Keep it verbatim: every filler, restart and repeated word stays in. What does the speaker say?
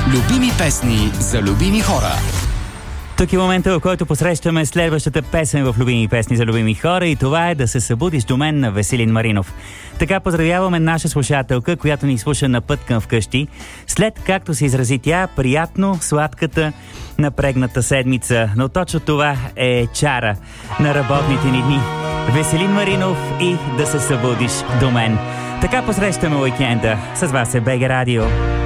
Любими песни за любими хора. Тук е момента, в който посрещаме следващата песен в Любими песни за любими хора, и това е "Да се събудиш до мен" на Веселин Маринов. Така поздравяваме наша слушателка, която ни слуша на път към вкъщи, след, както се изрази тя, приятно сладката напрегната седмица. Но точно това е чара на работните ни дни. Веселин Маринов и "Да се събудиш до мен". Така посрещаме уикенда. С вас е БГ Радио.